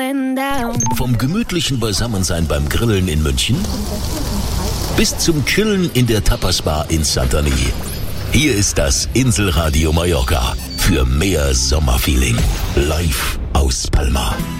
getting down. Vom gemütlichen Beisammensein beim Grillen in München bis zum Chillen in der Tapas-Bar in Santani. Hier ist das Inselradio Mallorca für mehr Sommerfeeling. Live aus Palma.